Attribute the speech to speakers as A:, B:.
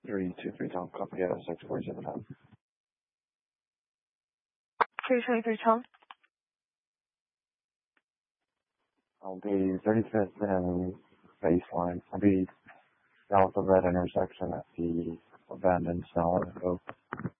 A: 323 Tom, copy out 647 Tom.
B: 323 Tom.
A: I'll be 35th and baseline. I'll be down at the red intersection at the abandoned Snow.